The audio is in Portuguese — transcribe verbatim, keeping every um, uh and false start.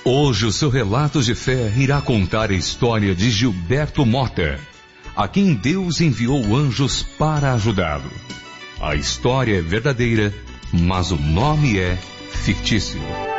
Hoje o seu relato de fé irá contar a história de Gilberto Mota, a quem Deus enviou anjos para ajudá-lo. A história é verdadeira, mas o nome é fictício.